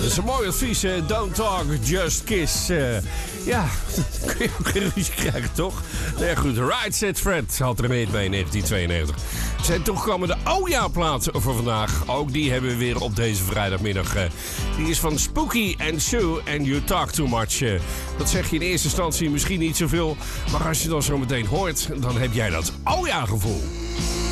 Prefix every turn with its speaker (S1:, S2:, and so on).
S1: Dat is een mooi advies, don't talk, just kiss. Ja, kun je ook geen ruzie krijgen, toch? Nee, goed, Right Said Fred had er een hit mee in 1992. Zijn toegekomen platen voor vandaag. Ook die hebben we weer op deze vrijdagmiddag. Die is van Spooky and Sue and You Talk Too Much. Dat zeg je in eerste instantie misschien niet zoveel. Maar als je dan zo meteen hoort, dan heb jij dat gevoel.